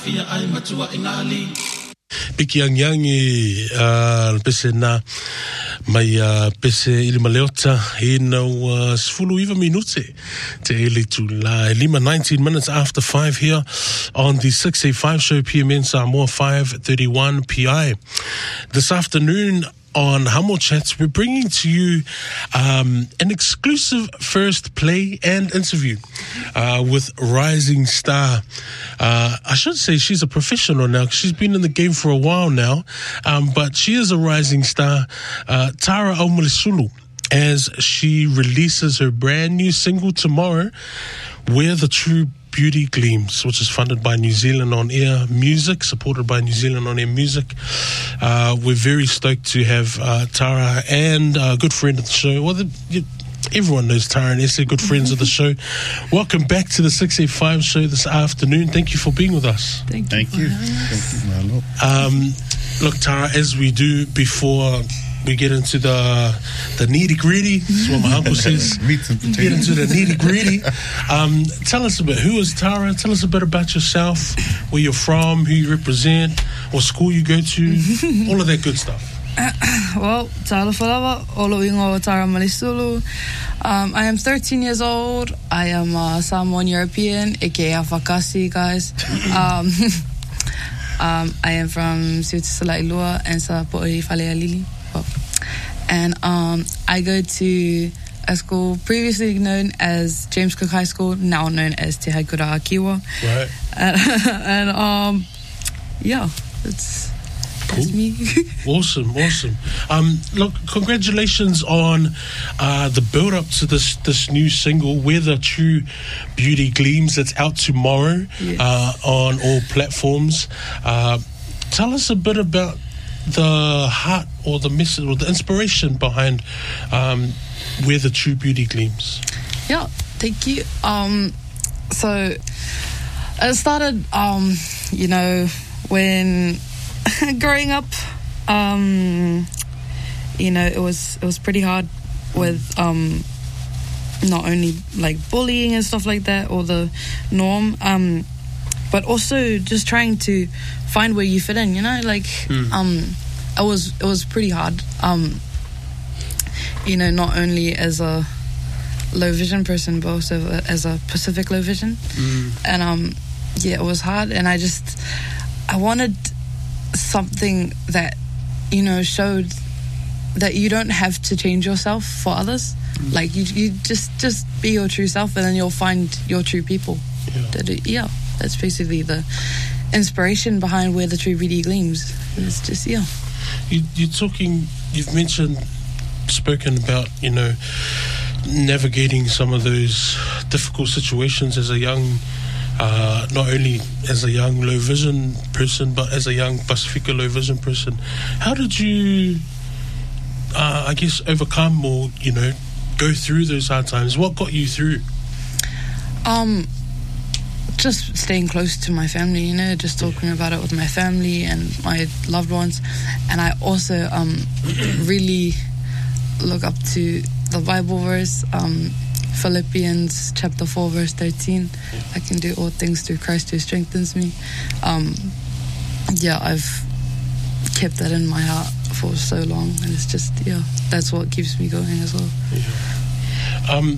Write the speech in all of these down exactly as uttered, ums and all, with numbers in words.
Piki ang yangi uh, pese na mai uh, pese ili maleota ino uh, sfulu iwa minute te ele tu la lima nineteen minutes after five here on the six eighty-five show P M N Samoa five thirty-one P I. This afternoon on Hamo Chats, we're bringing to you um, an exclusive first play and interview uh, with rising star. Uh, I should say she's a professional now. She's been in the game for a while now, um, but she is a rising star, uh, Tara Aumalisulu, as she releases her brand new single tomorrow, Where the True Beauty Gleams, which is funded by New Zealand On Air Music, supported by New Zealand On Air Music. Uh, we're very stoked to have uh, Tara and a good friend of the show. Well, the, you, everyone knows Tara and Esther, good friends of the show. Welcome back to the six eighty-five show this afternoon. Thank you for being with us. Thank you. Thank you. Thank you, um, Look, Tara, as we do before we get into the the nitty gritty, that's what my uncle says. Get into the nitty gritty. Um, tell us a bit. Who is Tara? Tell us a bit about yourself, where you're from, who you represent, what school you go to, all of that good stuff. Uh, well, Tara Falawa, Olo Ingo Tara Aumalisulu. Um, I am thirteen years old. I am a Samoan European, aka Fakasi, guys. Um, um, I am from Siutisalailua and Sapo'i Falealili. And um, I go to a school previously known as James Cook High School, now known as Te Haikura Akiwa. Right. And, and um, yeah, it's that's cool. me. Awesome, awesome. Um, look, congratulations on uh, the build-up to this this new single, Where the True Beauty Gleams. It's out tomorrow Yes. uh, on all platforms. Uh, tell us a bit about the heart or the message or the inspiration behind um, Where the True Beauty Gleams. Yeah, thank you. Um, so it started, um, you know, when growing up, um, you know, it was it was pretty hard with um, not only like bullying and stuff like that or the norm, um, but also just trying to find where you fit in, you know, like mm. um it was it was pretty hard, um you know, not only as a low vision person but also as a Pacific low vision. mm. And um yeah, it was hard, and I just I wanted something that, you know, showed that you don't have to change yourself for others. mm. Like you you just just be your true self, and then you'll find your true people. Yeah, that, yeah that's basically the inspiration behind Where the True Beauty Gleams. It's just, yeah. You, you're talking, you've mentioned, spoken about, you know, navigating some of those difficult situations as a young, uh, not only as a young low vision person, but as a young Pacifica low vision person. How did you, uh, I guess, overcome or, you know, go through those hard times? What got you through? Um... Just staying close to my family, you know, just talking about it with my family and my loved ones. And I also um, really look up to the Bible verse, um, Philippians chapter four, verse thirteen. I can do all things through Christ who strengthens me. Um, yeah, I've kept that in my heart for so long, and it's just, yeah, that's what keeps me going as well. Yeah. Um,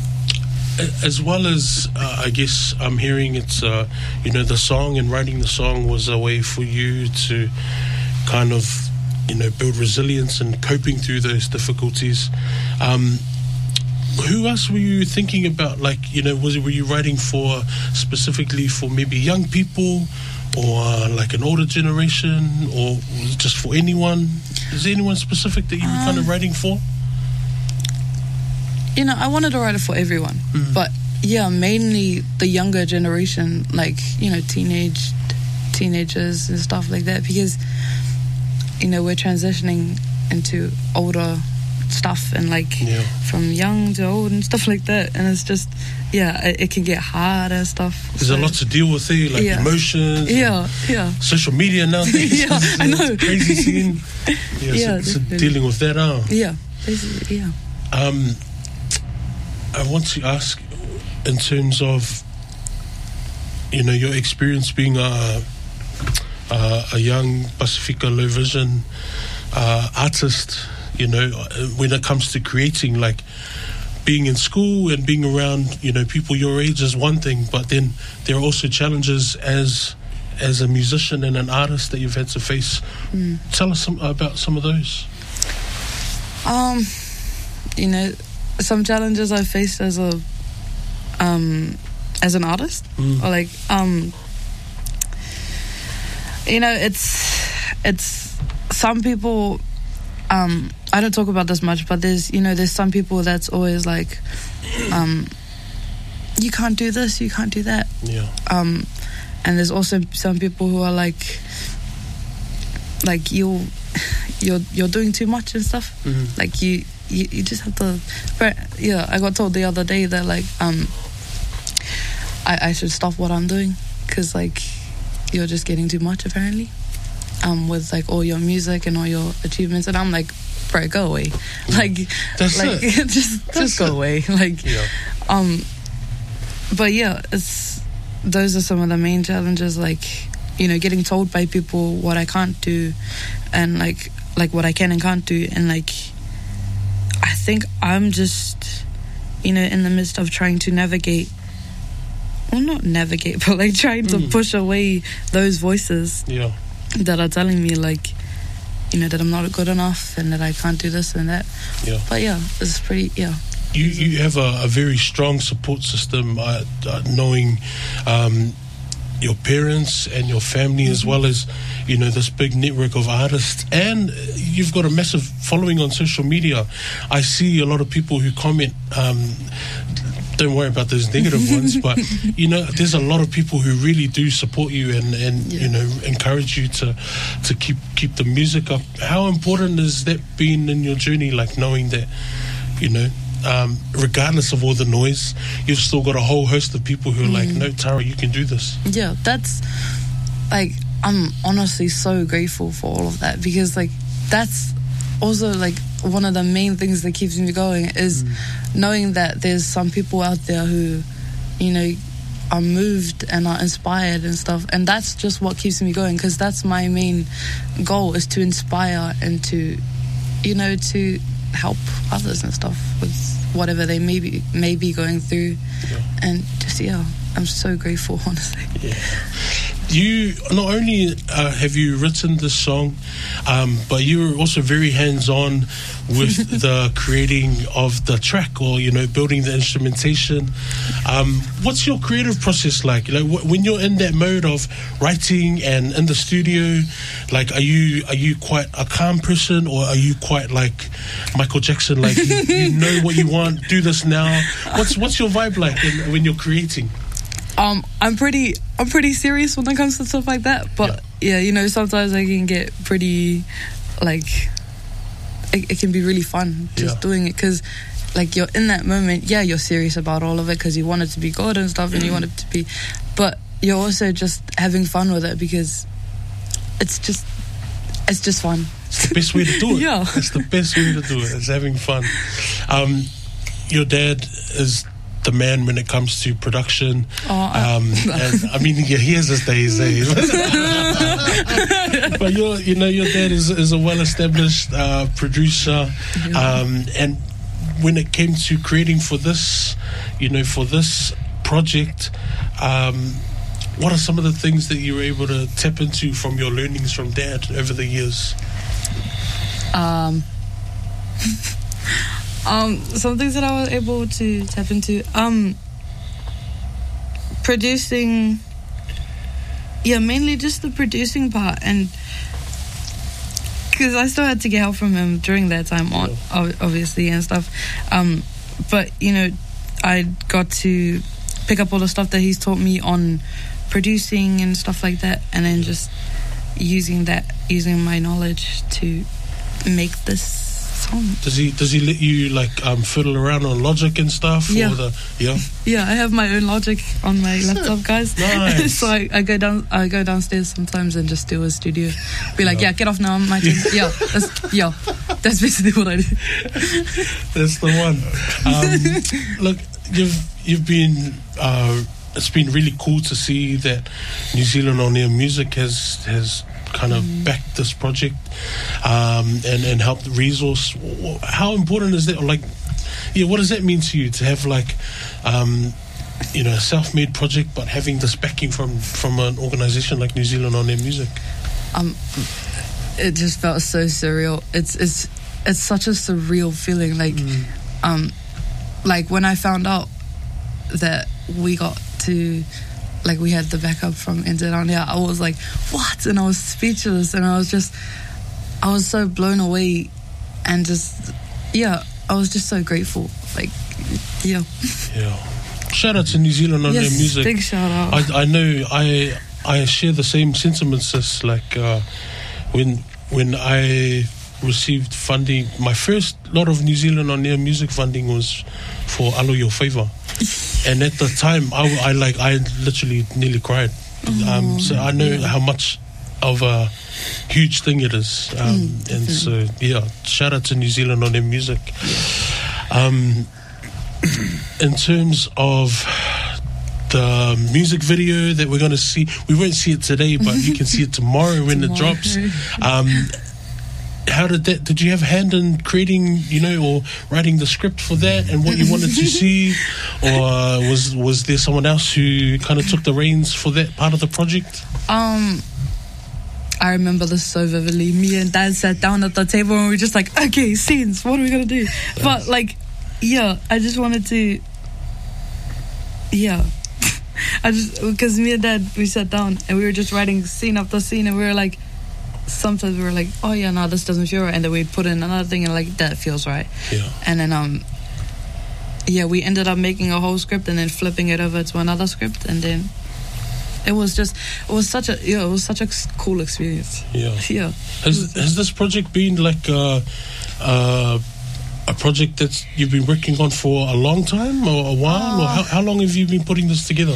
As well as, uh, I guess, I'm hearing it's, uh, you know, the song and writing the song was a way for you to kind of, you know, build resilience and coping through those difficulties. Um, who else were you thinking about? Like, you know, was it, were you writing for specifically for maybe young people or uh, like an older generation, or was it just for anyone? Is there anyone specific that you were um, kind of writing for? You know, I wanted to write it for everyone, mm. but yeah, mainly the younger generation, like, you know, teenage teenagers and stuff like that, because, you know, we're transitioning into older stuff and like yeah. from young to old and stuff like that, and it's just, yeah, it, it can get hard and stuff. There's so, a lot to deal with there, like yeah. emotions. Yeah, yeah. Social media nowadays. yeah, I know. Crazy scene. Yeah, yeah so, so dealing with that, huh? Yeah, basically, yeah. Um, I want to ask, in terms of you know, your experience being a a, a young Pacifica Low Vision uh, artist, you know, when it comes to creating, like being in school and being around, you know, people your age is one thing, but then there are also challenges as as a musician and an artist that you've had to face. Mm. Tell us some, about some of those. Um, you know, some challenges I faced as a um as an artist, mm. or like um, you know, it's it's some people. Um, I don't talk about this much, but there's, you know, there's some people that's always like, um, you can't do this, you can't do that. Yeah. Um, and there's also some people who are like, like you, you're you're doing too much and stuff. Mm-hmm. Like you, you, you just have to. But yeah, I got told the other day that like, um, I I should stop what I'm doing because like, you're just getting too much apparently. Um, with like all your music and all your achievements, and I'm like, bro, go away. Like, That's like it. just That's just go it. away. Like, Yeah. um, but yeah, it's those are some of the main challenges. Like, you know, getting told by people what I can't do, and like like what I can and can't do, and like, I think I'm just, you know, in the midst of trying to navigate. Well, not navigate, but like trying to Mm. push away those voices. Yeah. That are telling me like, you know, that I'm not good enough and that I can't do this and that. Yeah. But yeah, it's pretty, yeah. You you have a, a very strong support system, uh, uh, knowing um, your parents and your family, mm-hmm. as well as, you know, this big network of artists, and you've got a massive following on social media. I see a lot of people who comment. Um, don't worry about those negative ones, but you know, there's a lot of people who really do support you and, and Yeah. you know, encourage you to to keep keep the music up. How important has that been in your journey? Like knowing that, you know, um, regardless of all the noise, you've still got a whole host of people who are mm. like, no, Tara, you can do this. Yeah, that's like, I'm honestly so grateful for all of that, because like that's also like one of the main things that keeps me going is mm. knowing that there's some people out there who, you know, are moved and are inspired and stuff, and that's just what keeps me going, because that's my main goal, is to inspire and to, you know, to help others and stuff with whatever they may be, may be going through. Yeah. And just, yeah, I'm so grateful, honestly. Yeah. You not only uh, have you written this song, um, but you're also very hands-on with the creating of the track, or you know, building the instrumentation. Um, what's your creative process like? Like wh- when you're in that mode of writing and in the studio, like are you are you quite a calm person, or are you quite like Michael Jackson? Like you, you know what you want, do this now. What's what's your vibe like in, when you're creating? Um, I'm pretty, I'm pretty serious when it comes to stuff like that. But yeah, yeah, you know, sometimes I can get pretty, like, it, it can be really fun just Yeah. doing it, because, like, you're in that moment. Yeah, you're serious about all of it because you want it to be good and stuff, and you want it to be, but you're also just having fun with it because it's just, it's just fun. It's the best way to do it. Yeah, it's the best way to do it. It's having fun. Um, your dad is the man when it comes to production. Oh, I, um, and, I mean, yeah, he has his days, eh? But you're, you know, your dad is, is a well-established uh, producer, um, and when it came to creating for this, you know, for this project, um, what are some of the things that you were able to tap into from your learnings from dad over the years? Um. Um, some things that I was able to tap into, um, producing, yeah, mainly just the producing part, and because I still had to get help from him during that time, on ob- obviously and stuff, um, but you know, I got to pick up all the stuff that he's taught me on producing and stuff like that, and then just using that, using my knowledge to make this. Does he does he let you like um, fiddle around on Logic and stuff? Yeah. Or the, yeah. Yeah, I have my own Logic on my laptop, guys. Nice. So I, I go down I go downstairs sometimes and just do a studio. Be like, yeah, yeah get off now, I'm my turn. Yeah, that's yeah. That's basically what I do. That's the one. Um, look, you've you've been uh, it's been really cool to see that New Zealand On Air Music has has kind of mm. backed this project um, and and helped resource. How important is that? Or like, yeah, what does that mean to you to have like, um, you know, a self-made project, but having this backing from from an organisation like New Zealand On Air Music? Um, it just felt so surreal. It's it's it's such a surreal feeling. Like, mm. um, like when I found out that we got to, like, we had the backup from N Z On Air, I was like, what? And I was speechless, and I was just, I was so blown away, and just, yeah, I was just so grateful. Like, yeah. Yeah. Shout out to New Zealand On Air yes, Music. Big shout out. I, I know I I share the same sentiments as like uh, when when I received funding. My first lot of New Zealand On Air Music funding was for Alo Your Favour. And at the time, I, I like I literally nearly cried. Um, so I know yeah. how much of a huge thing it is. Um, mm, and so, yeah, shout out to New Zealand On Air Music. Um, in terms of the music video that we're going to see, we won't see it today, but you can see it tomorrow when tomorrow. it drops. Um, how did that, did you have a hand in creating, you know, or writing the script for that and what you wanted to see? Or was was there someone else who kind of took the reins for that part of the project? Um, I remember this so vividly. Me and Dad sat down at the table and we were just like, okay, scenes, what are we going to do? Yes. But like, yeah, I just wanted to, yeah. I just, because me and Dad, we sat down and we were just writing scene after scene and we were like, sometimes we were like, oh yeah, no, this doesn't feel right, and then we'd put in another thing and like, that feels right. Yeah. And then um yeah, we ended up making a whole script and then flipping it over to another script, and then it was just it was such a yeah it was such a cool experience. Yeah. Yeah. Has has this project been like uh uh a project that you've been working on for a long time or a while, uh, or how, how long have you been putting this together?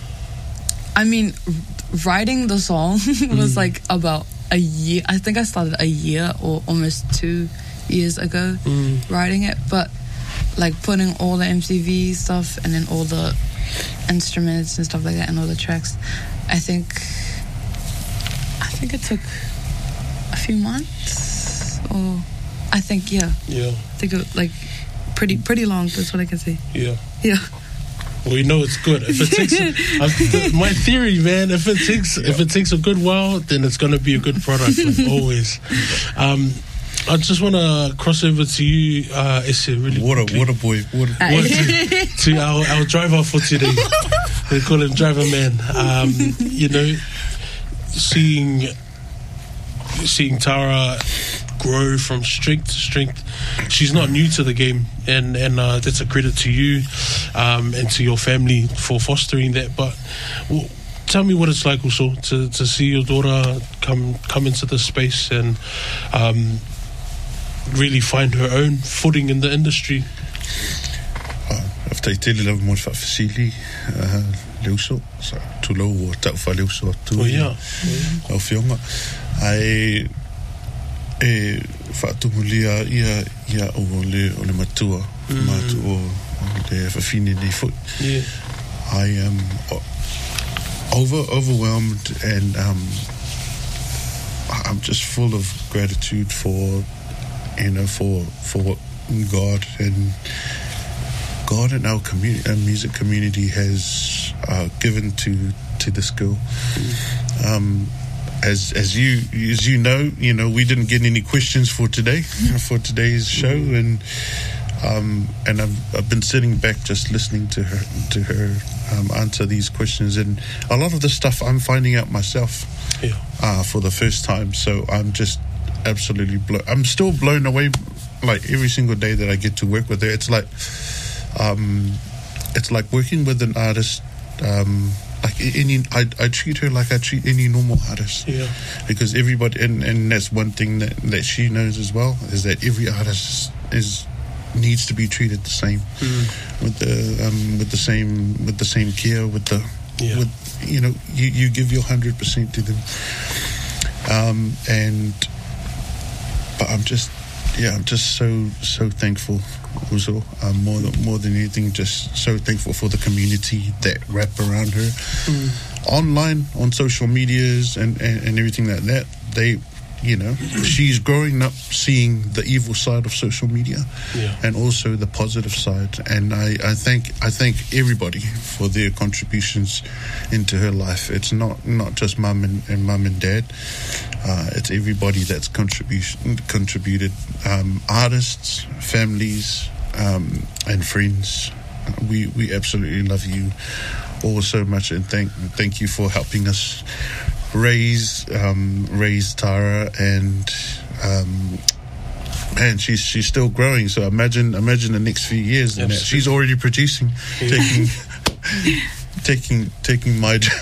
I mean, writing the song was mm. like about a year. I think I started a year or almost two years ago mm. writing it, but like putting all the M T V stuff and then all the instruments and stuff like that and all the tracks, I think I think it took a few months, or I think yeah yeah I think it, like pretty pretty long. That's what I can say. Yeah yeah Well, you know it's good. If it takes, uh, my theory, man, if it takes if it takes a good while, then it's going to be a good product, like always. Um, I just want to cross over to you, uh, Ese, really Water, quickly. water boy, water. water to, to our, our driver for today. They call him Driver Man. Um, you know, seeing seeing Tara grow from strength to strength. She's not new to the game, and and uh, that's a credit to you um, and to your family for fostering that. But well, tell me what it's like also to, to see your daughter come come into this space and um, really find her own footing in the industry. Efter I tele lave mod for facili levso, så to lov og der for levso to. Oh ja. Og fjonger. Ai e fatulia ia ia o le o le matua matu o le fafini ni foot. Yeah. I am over overwhelmed, and um I'm just full of gratitude for you know for for what God and God and our community, our music community has uh, given to to this girl. Mm. Um, as as you as you know, you know we didn't get any questions for today for today's show, mm. and um, and I've I've been sitting back just listening to her to her um, answer these questions, and a lot of the stuff I'm finding out myself yeah. uh, for the first time. So I'm just absolutely blown. I'm still blown away, like every single day that I get to work with her. It's like. Um, it's like working with an artist. Um, like any, I, I treat her like I treat any normal artist. Yeah. Because everybody, and, and that's one thing that, that she knows as well, is that every artist is needs to be treated the same, mm. with the um, with the same with the same care, with the yeah. with you know you, you give your hundred percent to them. Um, and but I'm just yeah, I'm just so so thankful. Also, um, more than, more than anything, just so thankful for the community that wrap around her, mm. online, on social medias, and, and, and everything like that. They, you know, she's growing up seeing the evil side of social media, yeah. and also the positive side. And I, I thank I thank everybody for their contributions into her life. It's not not just mum and, and mum and dad. Uh, it's everybody that's contribution contributed. Um, artists, families, um, and friends. We we absolutely love you all so much, and thank thank you for helping us raise um, raise Tara, and um, man, she's she's still growing. So imagine imagine the next few years, and that she's already producing, taking taking taking my job.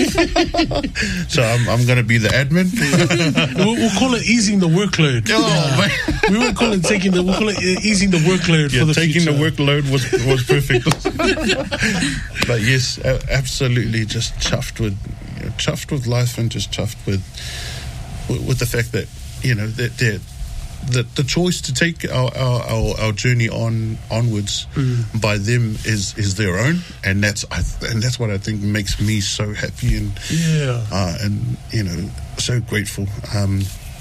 So I'm I'm going to be the admin. we'll, we'll call it easing the workload. Oh, yeah. We won't call it taking the. We'll call it easing the workload yeah, for the taking future. the workload was was perfect. But yes, absolutely, just chuffed with. chuffed with life, and just chuffed with with the fact that, you know, that the the choice to take our our, our, our journey on onwards mm. by them is is their own, and that's I th- and that's what I think makes me so happy, and yeah uh, and you know, so grateful. Um,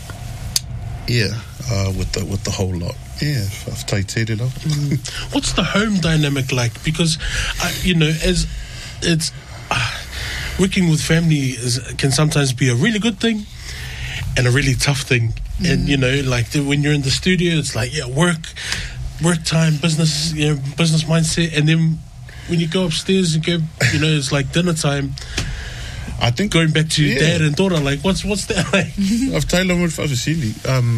yeah, uh, with the with the whole lot. Yeah, I've taken it up. What's the home dynamic like? Because uh, you know, as it's. Uh, Working with family is, can sometimes be a really good thing and a really tough thing. Mm. And, you know, like the, when you're in the studio, it's like, yeah, work, work time, business, you know, business mindset. And then when you go upstairs and go, you know, it's like dinner time. I think going back to yeah. dad and daughter, like, what's what's that like? I've Taylor with Fasili. Um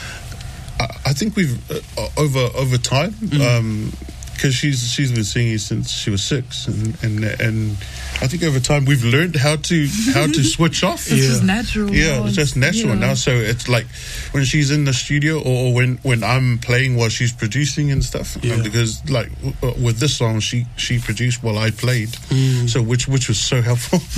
I, I think we've uh, over over time, mm. um, because she's she's been singing since she was six, and and and I think over time we've learned how to how to switch off. It's yeah. just natural. Yeah, it's just natural yeah. now. So it's like when she's in the studio, or when, when I'm playing while she's producing and stuff. Yeah. Um, because like w- with this song, she she produced while I played, mm. so which which was so helpful.